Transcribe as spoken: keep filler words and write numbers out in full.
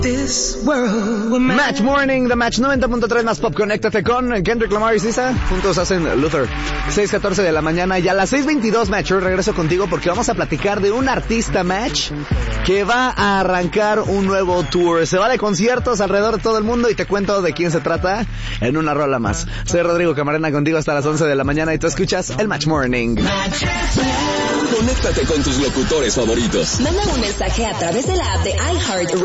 Match Morning, The Match noventa punto tres más pop. Conéctate con Kendrick Lamar y Sisa. Juntos hacen Luther. seis catorce de la mañana y a las seis veintidós, Match, hoy regreso contigo porque vamos a platicar de un artista, Match, que va a arrancar un nuevo tour. Se va de conciertos alrededor de todo el mundo y te cuento de quién se trata en una rola más. Soy Rodrigo Camarena contigo hasta las once de la mañana y tú escuchas el Match Morning. Conéctate con tus locutores favoritos. Manda un mensaje a través de la app de iHeart